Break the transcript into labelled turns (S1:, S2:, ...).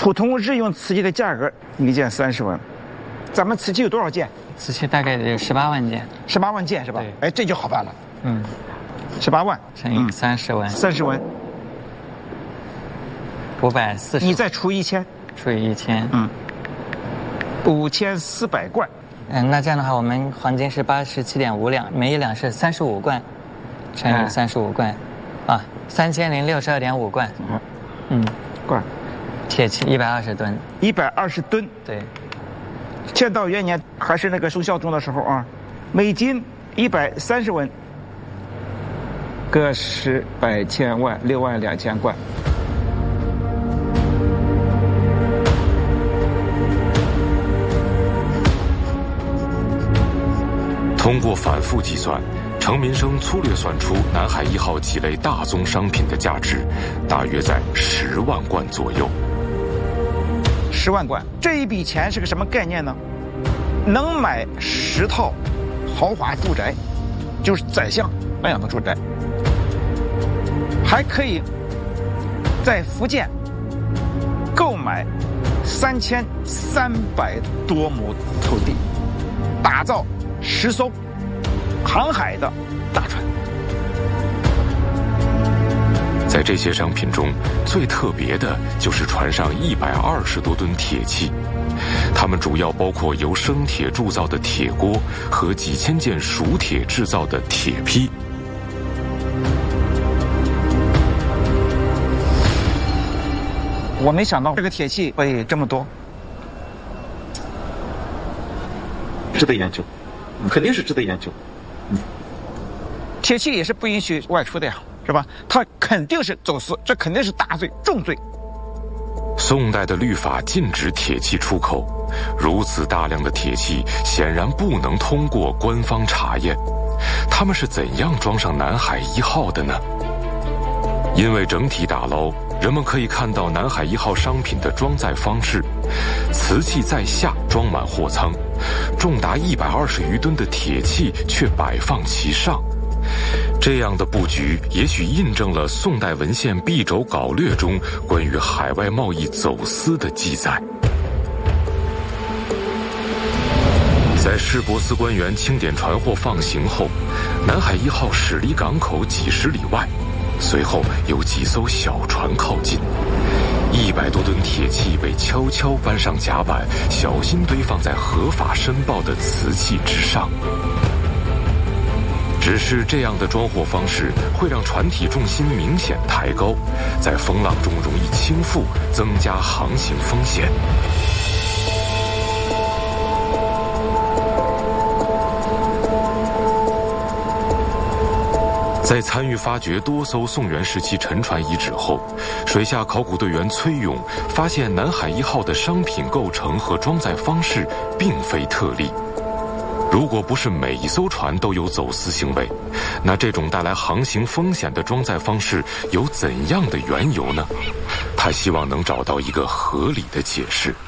S1: 普通日用瓷器的价格一件30万，咱们瓷器有多少件？
S2: 瓷器大概有18万件。
S1: 18万件是吧？哎，这就好办了。18万
S2: 乘以30万
S1: ，30万
S2: ，540。
S1: 你再除1000，
S2: 除以1000
S1: ，5400贯。
S2: 那这样的话，我们黄金是87.5两，每一两是35贯，乘以35贯，3062.5贯。
S1: 贯。
S2: 铁器120吨。
S1: 120吨。对。建道元年还是那个宋孝宗的时候啊，每斤130文，个十百千万62000贯。
S3: 通过反复计算，程民生粗略算出南海1号几类大宗商品的价值，大约在10万贯左右。
S1: 10万贯，这一笔钱是个什么概念呢？能买10套豪华住宅，就是宰相那样的住宅，还可以在福建购买3300多亩土地，打造10艘航海的大船。
S3: 在这些商品中，最特别的就是船上120多吨铁器，它们主要包括由生铁铸造的铁锅和几千件熟铁制造的铁坯。
S1: 我没想到这个铁器会这么多，
S4: 值得研究，肯定是值得研究。
S1: 铁器也是不允许外出的呀，是吧？它肯定是走私，这肯定是大罪重罪。
S3: 宋代的律法禁止铁器出口，如此大量的铁器显然不能通过官方查验，他们是怎样装上南海1号的呢？因为整体打捞，人们可以看到南海1号商品的装载方式：瓷器在下装满货舱，重达120余吨的铁器却摆放其上。这样的布局也许印证了宋代文献《敝帚稿略》中关于海外贸易走私的记载。在市舶司官员清点船货放行后，南海1号驶离港口几十里外，随后有几艘小船靠近，100多吨铁器被悄悄搬上甲板，小心堆放在合法申报的瓷器之上。只是这样的装货方式会让船体重心明显抬高，在风浪中容易倾覆，增加航行风险。在参与发掘多艘宋元时期沉船遗址后，水下考古队员崔勇发现南海1号的商品构成和装载方式并非特例。如果不是每一艘船都有走私行为，那这种带来航行风险的装载方式有怎样的缘由呢？他希望能找到一个合理的解释。